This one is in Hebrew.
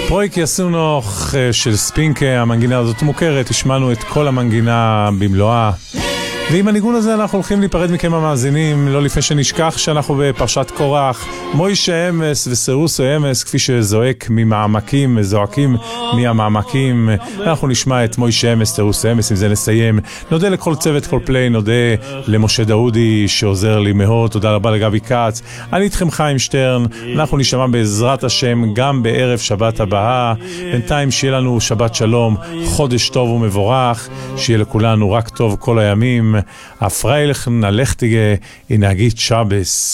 פרויק יסונוך של ספינקה, המנגינה הזאת מוכרת, השמענו את כל המנגינה במלואה. ועם הניגון הזה אנחנו הולכים להיפרד מכם המאזינים, לא לפני שנשכח שאנחנו בפרשת קורח, מוישה אמס וסירוס אמס, כפי שזועק ממעמקים, זועקים מהמעמקים. אנחנו נשמע את מוישה אמס, סירוס אמס, עם זה נסיים. נודה לכל צוות כל פליי, נודה למשה דאודי שעוזר לי מאוד, תודה רבה לגבי קץ. אני איתכם חיים שטרן, אנחנו נשמע בעזרת השם גם בערב שבת הבאה. בינתיים שיהיה לנו שבת שלום, חודש טוב ומבורך, שיהיה לכולנו רק טוב כל הימים. הפריילכן הלכתיגה, אינהגית שבס.